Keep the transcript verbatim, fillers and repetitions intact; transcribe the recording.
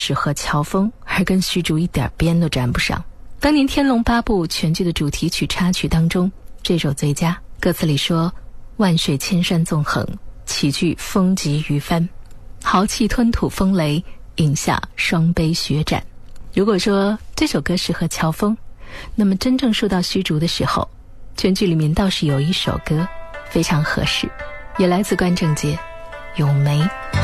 是和乔峰，而跟虚竹一点边都沾不上。当年《天龙八部》全剧的主题曲插曲当中，这首最佳，歌词里说万水千山纵横，齐聚风急雨翻，豪气吞吐风雷，饮下双杯血斩。如果说这首歌适合乔峰，那么真正说到虚竹的时候，全剧里面倒是有一首歌非常合适，也来自关正杰，咏梅。